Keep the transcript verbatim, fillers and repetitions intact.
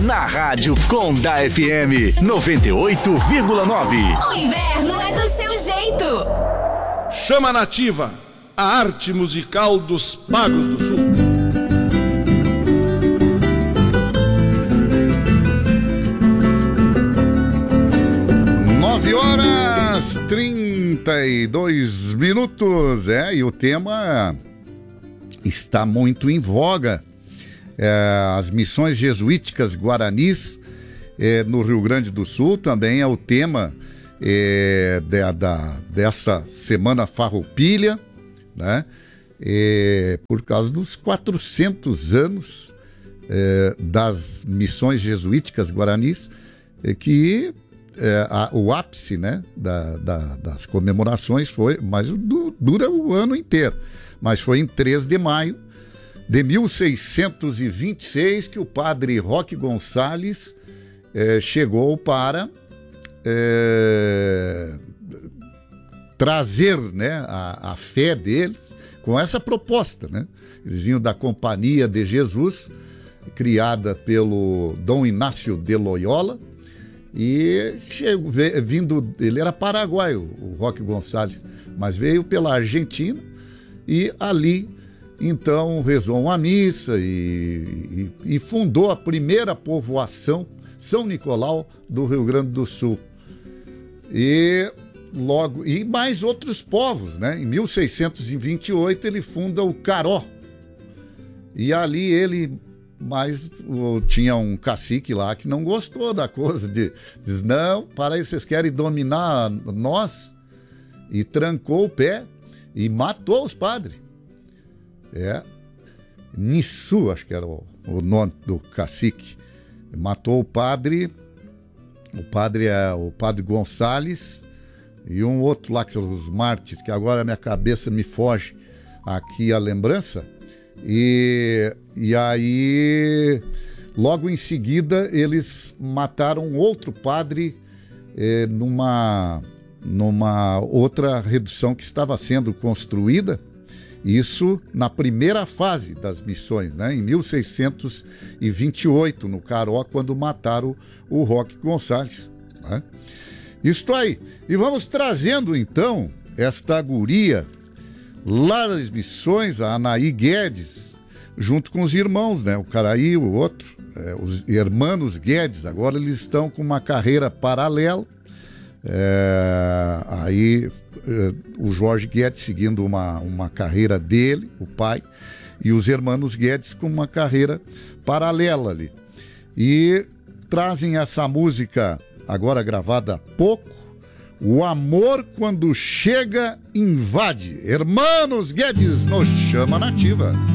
na Rádio Conda F M noventa e oito vírgula nove. O inverno é do seu jeito. Chama Nativa, a arte musical dos Pagos do Sul. Nove horas trinta e dois minutos, é, e o tema está muito em voga. É, as missões jesuíticas guaranis é, no Rio Grande do Sul também é o tema é, de, da, dessa Semana Farroupilha, né? É, por causa dos quatrocentos anos é, das missões jesuíticas guaranis, é, que é, a, o ápice, né, da, da, das comemorações foi, mas du, dura o ano inteiro, mas foi em três de maio de mil seiscentos e vinte e seis que o padre Roque Gonçalves eh, chegou para eh, trazer, né, a, a fé deles com essa proposta, né? Eles vinham da Companhia de Jesus, criada pelo Dom Inácio de Loyola, e chegou, vindo, ele era paraguaio, o Roque Gonçalves, mas veio pela Argentina e ali então rezou uma missa e, e, e fundou a primeira povoação, São Nicolau, do Rio Grande do Sul. E logo e mais outros povos, né? Em mil seiscentos e vinte e oito ele funda o Caró. E ali ele, mas tinha um cacique lá que não gostou da coisa, de, diz, não, para aí, vocês querem dominar nós? E trancou o pé e matou os padres. É, Nissu, acho que era o, o nome do cacique, matou o padre, o padre é o padre Gonçalves e um outro lá que são os mártires, que agora a minha cabeça me foge aqui a lembrança, e, e aí logo em seguida eles mataram outro padre eh, numa, numa outra redução que estava sendo construída. Isso na primeira fase das missões, né? Em mil seiscentos e vinte e oito, no Caró, quando mataram o Roque Gonçalves, né? Isto aí. E vamos trazendo, então, esta guria lá das missões, a Anaí Guedes, junto com os irmãos, né? O Caraí, o outro, é, os irmãos Guedes. Agora eles estão com uma carreira paralela. É, aí é, o Jorge Guedes seguindo uma, uma carreira dele, o pai, e os irmãos Guedes com uma carreira paralela ali. E trazem essa música, agora gravada há pouco, O Amor Quando Chega Invade. Irmãos Guedes no Chama Nativa.